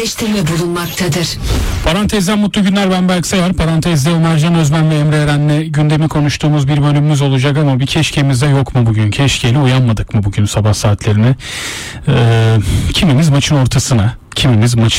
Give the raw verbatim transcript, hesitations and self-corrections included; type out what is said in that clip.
eleştirme bulunmaktadır. Parantezden mutlu günler, ben Berk Sayar. Parantezde Ömercan Özmen ve Emre Eren'le gündemi konuştuğumuz bir bölümümüz olacak ama bir keşkemiz de yok mu bugün? Keşkeyle uyanmadık mı bugün sabah saatlerine? Ee, kimimiz maçın ortasına, kimimiz maçın